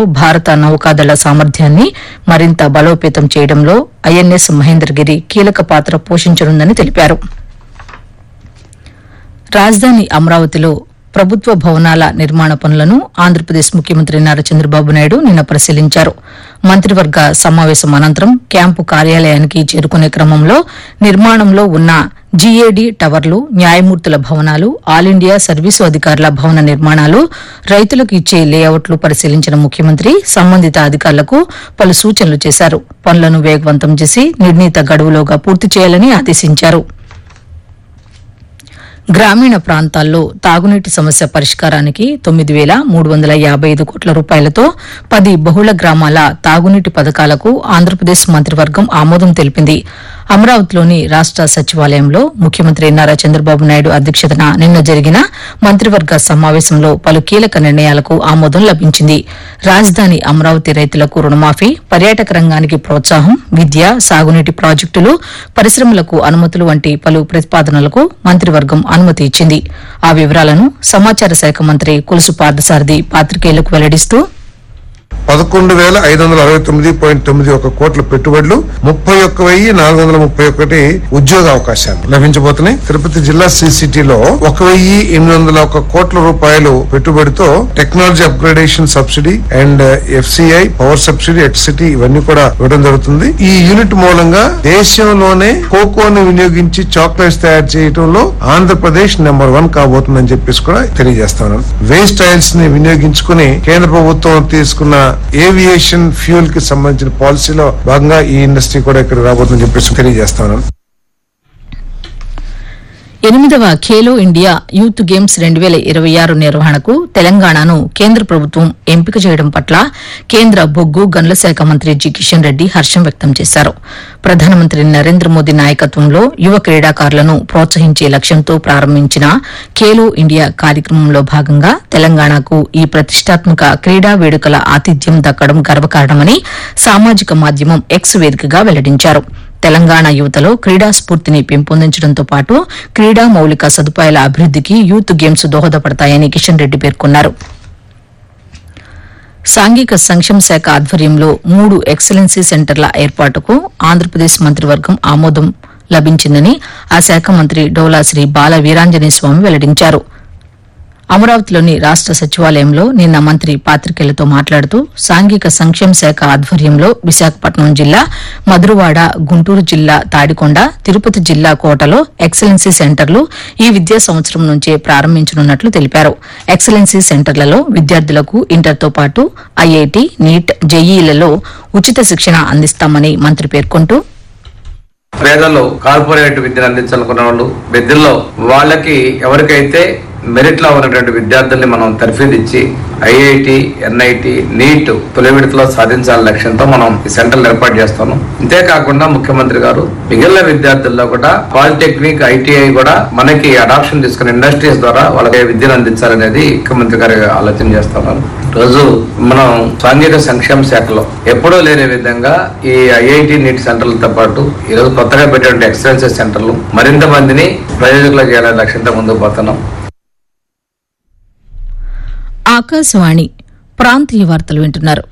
భారత నౌకాదళ సామర్థ్యాన్ని మరింత బలోపేతం చేయడంలో ఐఎన్ఎస్ మహేంద్రగిరి కీలక పాత్ర పోషించనుందని తెలిపారు. రాజధాని అమరావతిలో ప్రభుత్వ భవనాల నిర్మాణ పనులను ఆంధ్రప్రదేశ్ ముఖ్యమంత్రి నారా చంద్రబాబు నాయుడు నిన్న పరిశీలించారు. మంత్రివర్గ సమావేశం అనంతరం క్యాంపు కార్యాలయానికి చేరుకునే క్రమంలో నిర్మాణంలో ఉన్న జీఏడీ టవర్లు, న్యాయమూర్తుల భవనాలు, ఆల్ ఇండియా సర్వీసు అధికారుల భవన నిర్మాణాలు, రైతులకు ఇచ్చే లేఅవుట్లు పరిశీలించిన ముఖ్యమంత్రి సంబంధిత అధికారులకు పలు సూచనలు చేశారు. పనులను వేగవంతం చేసి నిర్ణీత గడువులోగా పూర్తి చేయాలని ఆదేశించారు. గ్రామీణ ప్రాంతాల్లో తాగునీటి సమస్య పరిష్కారానికి 9,355 కోట్ల రూపాయలతో 10 బహుళ గ్రామాల తాగునీటి పథకాలకు ఆంధ్రప్రదేశ్ మంత్రివర్గం ఆమోదం తెలిపింది. అమరావతిలోని రాష్ట సచివాలయంలో ముఖ్యమంత్రి నారా చంద్రబాబు నాయుడు అధ్యక్షతన నిన్న జరిగిన మంత్రివర్గ సమావేశంలో పలు కీలక నిర్ణయాలకు ఆమోదం లభించింది. రాజధాని అమరావతి రైతులకు రుణమాఫీ, పర్యాటక రంగానికి ప్రోత్సాహం, విద్య, సాగునీటి ప్రాజెక్టులు, పరిశ్రమలకు అనుమతులు వంటి పలు ప్రతిపాదనలకు మంత్రివర్గం అనుమతి ఇచ్చింది. ఆ వివరాలను సమాచార శాఖ మంత్రి కొలుసు పార్థసారథి పాత్రికేయులకు వెల్లడిస్తూ 11,569.91 కోట్ల పెట్టుబడులు, 31,431 ఉద్యోగ అవకాశాలు లభించబోతున్నాయి. తిరుపతి జిల్లా సిసిటిలో 1,801 కోట్ల రూపాయలు పెట్టుబడితో technology upgradation subsidy and FCI power subsidy ఎట్సిటీ ఇవన్నీ కూడా ఇవ్వడం జరుగుతుంది. ఈ యూనిట్ మూలంగా దేశంలోనే కోకోని వినియోగించి చాక్లెట్స్ తయారు చేయడంలో ఆంధ్రప్రదేశ్ నెంబర్ 1 కాబోతుందని చెప్పేసి కూడా తెలియజేస్తాను. వేస్ట్ ఆయిల్స్ ని వినియోగించుకుని కేంద్ర ప్రభుత్వం తీసుకున్న ఏవియేషన్ ఫ్యూల్ కి సంబంధించిన పాలసీలో భాగంగా ఈ ఇండస్ట్రీ కూడా ఇక్కడ రాబోతుందని చెప్పేసి తెలియజేస్తాను. 8వ ఖేలో ఇండియా యూత్ గేమ్స్ 2026 నిర్వహణకు తెలంగాణను కేంద్ర ప్రభుత్వం ఎంపిక చేయడం పట్ల కేంద్ర బొగ్గు గనుల శాఖ మంత్రి జి కిషన్ రెడ్డి హర్షం వ్యక్తం చేశారు. ప్రధానమంత్రి నరేంద్ర మోదీ నాయకత్వంలో యువ క్రీడాకారులను ప్రోత్సహించే లక్ష్యంతో ప్రారంభించిన ఖేలో ఇండియా కార్యక్రమంలో భాగంగా తెలంగాణకు ఈ ప్రతిష్టాత్మక క్రీడా వేడుకల ఆతిథ్యం దక్కడం గర్వకారణమని సామాజిక మాధ్యమం ఎక్స్ వేదికగా వెల్లడించారు. తెలంగాణ యువతలో క్రీడా స్ఫూర్తిని పెంపొందించడంతో పాటు క్రీడా మౌలిక సదుపాయాల అభివృద్దికి యూత్ గేమ్స్ దోహదపడతాయని కిషన్ రెడ్డి పేర్కొన్నారు. సాంఘిక సంక్షేమ శాఖ ఆధ్వర్యంలో 3 ఎక్సలెన్సీ సెంటర్ల ఏర్పాటుకు ఆంధ్రప్రదేశ్ మంత్రివర్గం ఆమోదం లభించిందని ఆ శాఖ మంత్రి డోలా శ్రీ బాల వీరాంజనేయ స్వామి వెల్లడించారు. అమరావతిలోని రాష్ట సచివాలయంలో నిన్న మంత్రి పాత్రికేయులతో మాట్లాడుతూ సాంఘిక సంక్షేమ శాఖ ఆధ్వర్యంలో విశాఖపట్నం జిల్లా మధురవాడ, గుంటూరు జిల్లా తాడికొండ, తిరుపతి జిల్లా కోటలో ఎక్సలెన్సీ సెంటర్లు ఈ విద్యా సంవత్సరం నుంచే ప్రారంభించనున్నట్లు తెలిపారు. ఎక్సలెన్సీ సెంటర్లలో విద్యార్థులకు ఇంటర్తో పాటు ఐఐటి, నీట్, జేఈలలో ఉచిత శిక్షణ అందిస్తామని మంత్రి పేర్కొంటూ పేదలు కార్పొరేట్ విద్యను అందించాలనుకున్న వాళ్ళు విద్యల్లో వాళ్ళకి ఎవరికైతే మెరిట్ లో ఉన్నటువంటి విద్యార్థుల్ని మనం తర్ఫీదిచ్చి ఐఐటి, ఎన్ఐటి, నీట్ తొలి విడతలో సాధించాలనే లక్ష్యంతో మనం ఈ సెంటర్లు ఏర్పాటు చేస్తాము. ఇంతేకాకుండా ముఖ్యమంత్రి గారు మిగిలిన విద్యార్థుల్లో కూడా పాలిటెక్నిక్, ఐటీఐ కూడా మనకి అడాప్షన్ తీసుకున్న ఇండస్ట్రీస్ ద్వారా వాళ్ళకి విద్యను అందించాలనేది ముఖ్యమంత్రి గారు ఆలోచన చేస్తున్నారు. రోజు మనం సాంఘిక సంక్షేమ శాఖలో ఎప్పుడూ లేని విధంగా ఈ ఐఐటి, నీట్ సెంటర్లతో పాటు ఈరోజు కొత్తగా పెట్టినటువంటి ఎక్సలెన్సీ సెంటర్లు మరింత మందిని ప్రయోజకులు చేయాలనే లక్ష్యంతో ముందుకు పోతున్నాం. ఆకాశవాణి ప్రాంతీయ వార్తలు వింటున్నారు.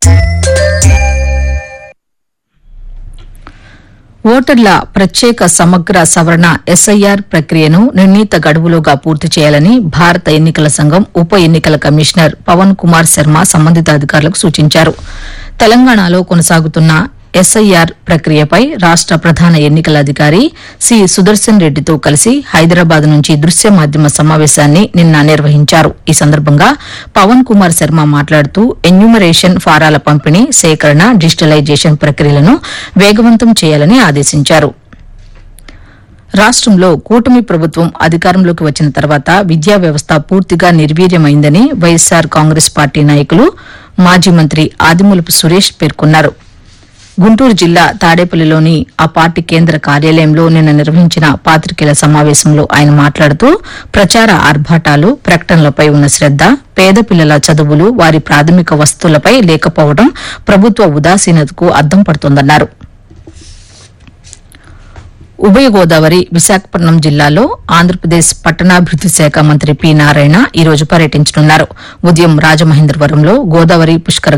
ఓటర్ల ప్రత్యేక సమగ్ర సవరణ ఎస్ఐఆర్ ప్రక్రియను నిర్ణీత గడువులోగా పూర్తి చేయాలని భారత ఎన్నికల సంఘం ఉప ఎన్నికల కమిషనర్ పవన్ కుమార్ శర్మ సంబంధిత అధికారులకు సూచించారు. తెలంగాణలో కొనసాగుతున్న ఎస్ఐఆర్ ప్రక్రియపై రాష్ట ప్రధాన ఎన్నికల అధికారి సి సుదర్శన్ రెడ్డితో కలిసి హైదరాబాద్ నుంచి దృశ్య మాధ్యమ సమావేశాన్ని నిన్న నిర్వహించారు. ఈ సందర్భంగా పవన్ కుమార్ శర్మ మాట్లాడుతూ ఎన్యూమరేషన్ ఫారాల పంపిణీ, సేకరణ, డిజిటలైజేషన్ ప్రక్రియలను వేగవంతం చేయాలని ఆదేశించారు. రాష్టంలో కూటమి ప్రభుత్వం అధికారంలోకి వచ్చిన తర్వాత విద్యా వ్యవస్థ పూర్తిగా నిర్వీర్యమైందని వైఎస్సార్ కాంగ్రెస్ పార్టీ నాయకులు మాజీ మంత్రి ఆదిమూలపు సురేష్ పేర్కొన్నారు. గుంటూరు జిల్లా తాడేపల్లిలోని ఆ పార్టీ కేంద్ర కార్యాలయంలో నిన్న నిర్వహించిన పాత్రికేయుల సమావేశంలో ఆయన మాట్లాడుతూ ప్రచార ఆర్భాటాలు, ప్రకటనలపై ఉన్న శ్రద్ద, పేద పిల్లల చదువులు, వారి ప్రాథమిక వసతులపై లేకపోవడం ప్రభుత్వ ఉదాసీనతకు అద్దం పడుతోందన్నారు. ఉభయ గోదావరి, విశాఖపట్నం జిల్లాలో ఆంధ్రప్రదేశ్ పట్టణాభివృద్ది శాఖ మంత్రి పి నారాయణ ఈ రోజు పర్యటించనున్నారు. ఉదయం రాజమహేంద్రవరంలో గోదావరి పుష్కర